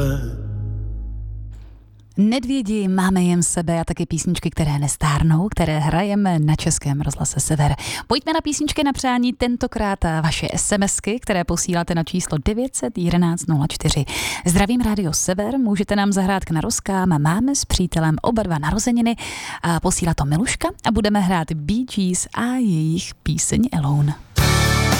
Nedvědi, máme jen sebe a taky písničky, které nestárnou, které hrajeme na Českém rozhlase Sever. Pojďme na písničky na přání, tentokrát vaše SMSky, které posíláte na číslo 911 04. Zdravím Rádio Sever, můžete nám zahrát k narozkám, máme s přítelem oba dva narozeniny a posílá to Miluška a budeme hrát Bee Gees a jejich píseň Alone.